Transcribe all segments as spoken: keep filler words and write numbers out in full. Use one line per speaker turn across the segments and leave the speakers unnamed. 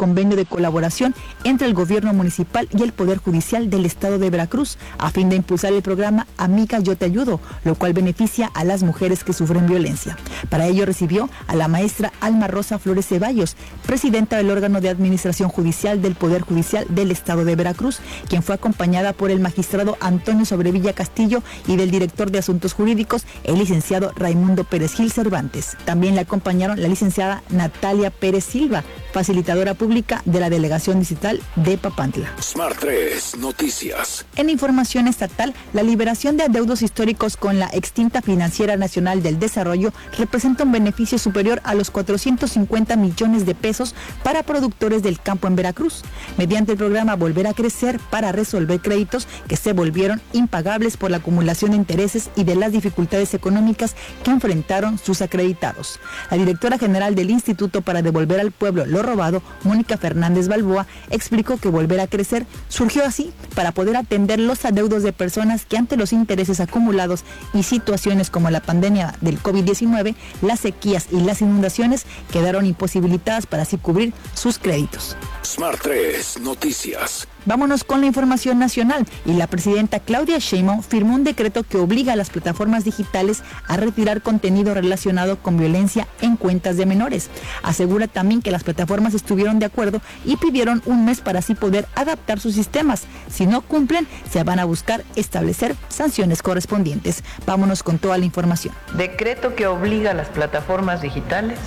convenio de colaboración entre el gobierno municipal y el Poder Judicial del Estado de Veracruz, a fin de impulsar el programa Amiga Yo Te Ayudo, lo cual beneficia a las mujeres que sufren violencia. Para ello recibió a la maestra Alma Rosa Flores Ceballos, presidenta del órgano de administración judicial del Poder Judicial del Estado de Veracruz, quien fue acompañada por el magistrado Antonio Sobrevilla Castillo y del director de Asuntos Jurídicos, el licenciado Raimundo Pérez Gil Cervantes. También le acompañaron la licenciada Natalia Pérez Silva, facilitadora pública de la Delegación Distrital de Papantla.
Smart tres Noticias.
En información estatal, la liberación de adeudos históricos con la extinta Financiera Nacional del Desarrollo representa un beneficio superior a los cuatrocientos cincuenta millones de pesos para productores del campo en Veracruz, mediante el programa Volver a Crecer para resolver créditos que se volvieron impagables por la acumulación de intereses y de las dificultades económicas que enfrentaron sus acreditados. La directora general del Instituto para Devolver al Pueblo lo Robado, Mónica Fernández Balboa, explicó que Volver a Crecer surgió así para poder atender los adeudos de personas que ante los intereses acumulados y situaciones como la pandemia del COVID diecinueve, las sequías y las inundaciones quedaron imposibilitadas para así cubrir sus créditos.
Smart tres Noticias.
Vámonos con la información nacional, y la presidenta Claudia Sheinbaum firmó un decreto que obliga a las plataformas digitales a retirar contenido relacionado con violencia en cuentas de menores. Asegura también que las plataformas estuvieron de acuerdo y pidieron un mes para así poder adaptar sus sistemas. Si no cumplen, se van a buscar establecer sanciones correspondientes. Vámonos con toda la información.
Decreto que obliga a las plataformas digitales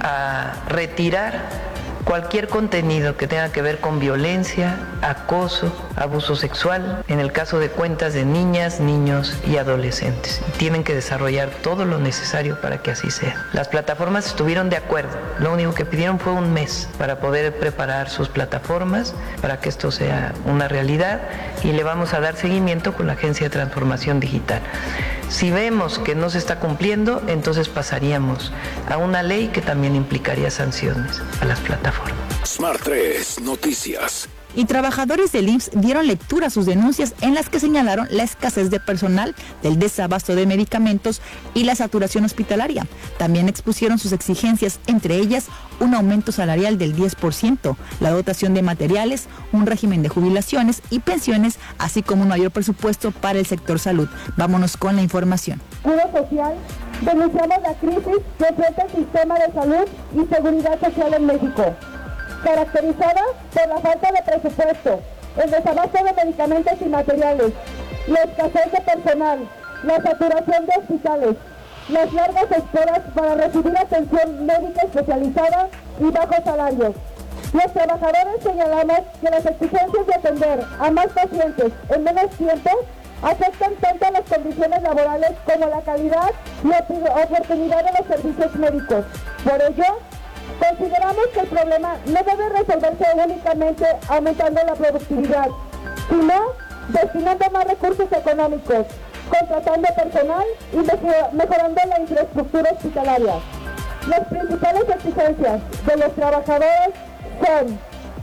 a retirar cualquier contenido que tenga que ver con violencia, acoso, abuso sexual, en el caso de cuentas de niñas, niños y adolescentes. Tienen que desarrollar todo lo necesario para que así sea. Las plataformas estuvieron de acuerdo. Lo único que pidieron fue un mes para poder preparar sus plataformas para que esto sea una realidad, y le vamos a dar seguimiento con la Agencia de Transformación Digital. Si vemos que no se está cumpliendo, entonces pasaríamos a una ley que también implicaría sanciones a las plataformas.
Smart tres Noticias.
Y trabajadores del I M S S dieron lectura a sus denuncias en las que señalaron la escasez de personal, del desabasto de medicamentos y la saturación hospitalaria. También expusieron sus exigencias, entre ellas un aumento salarial del diez por ciento, la dotación de materiales, un régimen de jubilaciones y pensiones, así como un mayor presupuesto para el sector salud. Vámonos con la información.
Seguro Social, denunciamos la crisis que enfrenta el sistema de salud y seguridad social en México, caracterizada por la falta de presupuesto, el desabasto de medicamentos y materiales, la escasez de personal, la saturación de hospitales, las largas esperas para recibir atención médica especializada y bajos salarios. Los trabajadores señalamos que las exigencias de atender a más pacientes en menos tiempo afectan tanto a las condiciones laborales como la calidad y oportunidad de los servicios médicos. Por ello, consideramos que el problema no debe resolverse únicamente aumentando la productividad, sino destinando más recursos económicos, contratando personal y mejorando la infraestructura hospitalaria. Las principales exigencias de los trabajadores son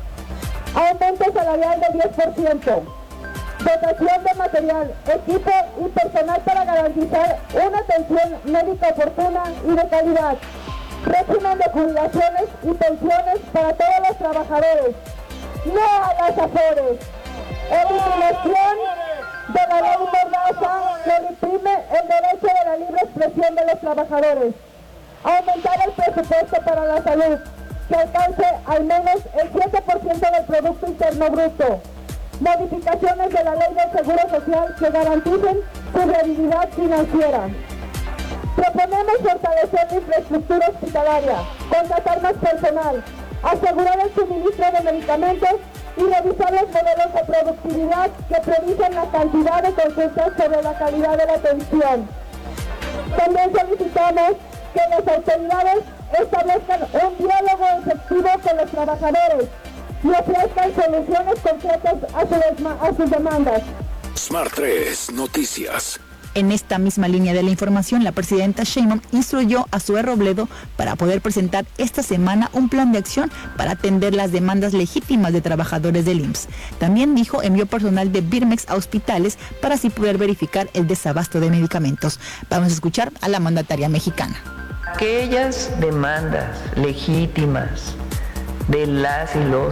aumento salarial del diez por ciento, dotación de material, equipo y personal para garantizar una atención médica oportuna y de calidad, régimen de jubilaciones y pensiones para todos los trabajadores, no a las afores, eliminación de la ley Mordaza que reprime el derecho de la libre expresión de los trabajadores, aumentar el presupuesto para la salud, que alcance al menos el siete por ciento del Producto Interno Bruto, modificaciones de la ley del Seguro Social que garanticen su viabilidad financiera. Proponemos fortalecer la infraestructura hospitalaria, contratar más personal, asegurar el suministro de medicamentos y revisar los modelos de productividad que prioricen la cantidad de consultas sobre la calidad de la atención. También solicitamos que las autoridades establezcan un diálogo efectivo con los trabajadores y ofrezcan soluciones concretas a, su a sus demandas.
Smart tres Noticias.
En esta misma línea de la información, la presidenta Sheinbaum instruyó a Zoé Robledo para poder presentar esta semana un plan de acción para atender las demandas legítimas de trabajadores del I M S S. También dijo envió personal de Birmex a hospitales para así poder verificar el desabasto de medicamentos. Vamos a escuchar a la mandataria mexicana.
Aquellas demandas legítimas de las y los